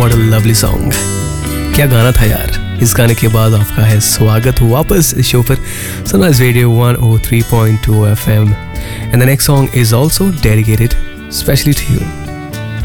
What a lovely song, क्या गाना था यार। इस गाने के बाद आपका है स्वागत वापस इस शो पर sunrise radio 103.2 FM and the next song is also dedicated specially to you.